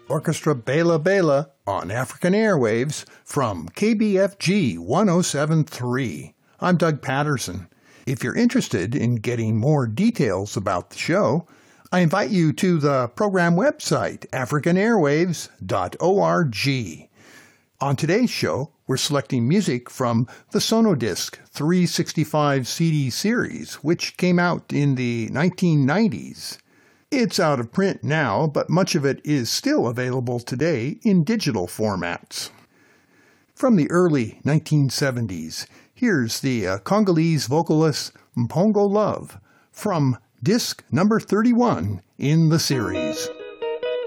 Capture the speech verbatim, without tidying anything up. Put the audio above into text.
Orchestra Bela Bela on African airwaves from K B F G one oh seven point three. I'm Doug Patterson. If you're interested in getting more details about the show, I invite you to the program website, african airwaves dot org. On today's show, we're selecting music from the Sonodisc three sixty-five C D series, which came out in the nineteen nineties. It's out of print now, but much of it is still available today in digital formats. From the early nineteen seventies, here's the uh, Congolese vocalist Mpongo Love from disc number thirty-one in the series.